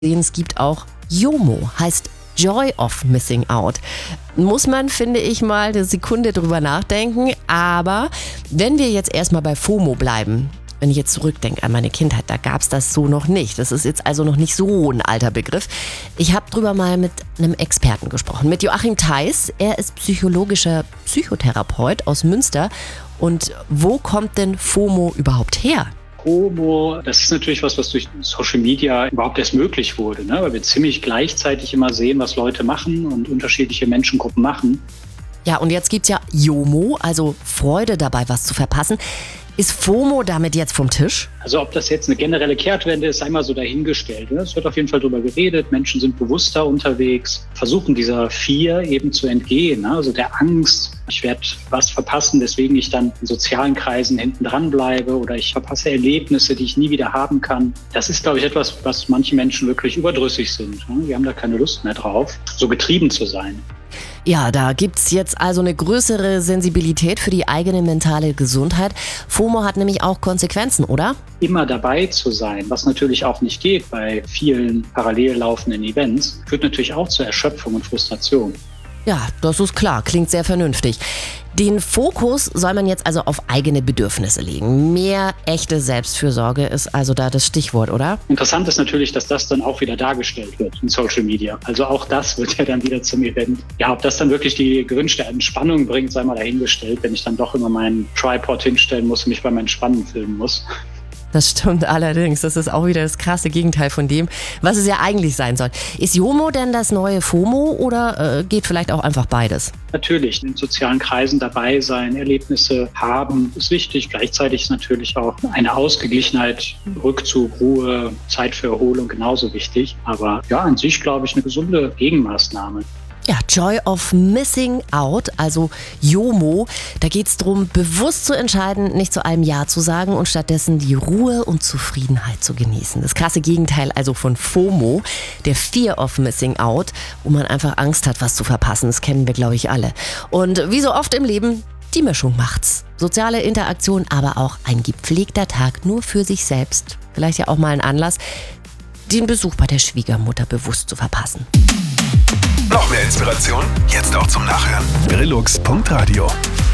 Es gibt auch JOMO, heißt Joy of Missing Out. Muss man, finde ich, mal eine Sekunde drüber nachdenken. Aber wenn wir jetzt erstmal bei FOMO bleiben, wenn ich jetzt zurückdenke an meine Kindheit, da gab es das so noch nicht. Das ist jetzt also noch nicht so ein alter Begriff. Ich habe drüber mal mit einem Experten gesprochen, mit Joachim Theis. Er ist psychologischer Psychotherapeut aus Münster. Und wo kommt denn FOMO überhaupt her? FOMO, das ist natürlich was durch Social Media überhaupt erst möglich wurde, ne? Weil wir ziemlich gleichzeitig immer sehen, was Leute machen und unterschiedliche Menschengruppen machen. Ja, und jetzt gibt's ja JOMO, also Freude dabei, was zu verpassen. Ist FOMO damit jetzt vom Tisch? Also ob das jetzt eine generelle Kehrtwende ist, einmal so dahingestellt. Es wird auf jeden Fall darüber geredet, Menschen sind bewusster unterwegs, versuchen dieser Fear eben zu entgehen, also der Angst, ich werde was verpassen, weswegen ich dann in sozialen Kreisen hinten dran bleibe oder ich verpasse Erlebnisse, die ich nie wieder haben kann. Das ist, glaube ich, etwas, was manche Menschen wirklich überdrüssig sind. Die haben da keine Lust mehr drauf, so getrieben zu sein. Ja, da gibt's jetzt also eine größere Sensibilität für die eigene mentale Gesundheit. FOMO hat nämlich auch Konsequenzen, oder? Immer dabei zu sein, was natürlich auch nicht geht bei vielen parallel laufenden Events, führt natürlich auch zur Erschöpfung und Frustration. Ja, das ist klar, klingt sehr vernünftig. Den Fokus soll man jetzt also auf eigene Bedürfnisse legen. Mehr echte Selbstfürsorge ist also da das Stichwort, oder? Interessant ist natürlich, dass das dann auch wieder dargestellt wird in Social Media. Also auch das wird ja dann wieder zum Event. Ja, ob das dann wirklich die gewünschte Entspannung bringt, sei mal dahingestellt, wenn ich dann doch immer meinen Tripod hinstellen muss und mich beim Entspannen filmen muss. Das stimmt allerdings. Das ist auch wieder das krasse Gegenteil von dem, was es ja eigentlich sein soll. Ist JOMO denn das neue FOMO oder geht vielleicht auch einfach beides? Natürlich, in sozialen Kreisen dabei sein, Erlebnisse haben, ist wichtig. Gleichzeitig ist natürlich auch eine Ausgeglichenheit, Rückzug, Ruhe, Zeit für Erholung genauso wichtig. Aber ja, an sich, glaube ich, eine gesunde Gegenmaßnahme. Ja, Joy of Missing Out, also JOMO. Da geht es darum, bewusst zu entscheiden, nicht zu allem Ja zu sagen und stattdessen die Ruhe und Zufriedenheit zu genießen. Das krasse Gegenteil also von FOMO, der Fear of Missing Out, wo man einfach Angst hat, was zu verpassen. Das kennen wir, glaube ich, alle. Und wie so oft im Leben, die Mischung macht's. Soziale Interaktion, aber auch ein gepflegter Tag nur für sich selbst. Vielleicht ja auch mal ein Anlass, den Besuch bei der Schwiegermutter bewusst zu verpassen. Noch mehr Inspiration? Jetzt auch zum Nachhören. Brillux.radio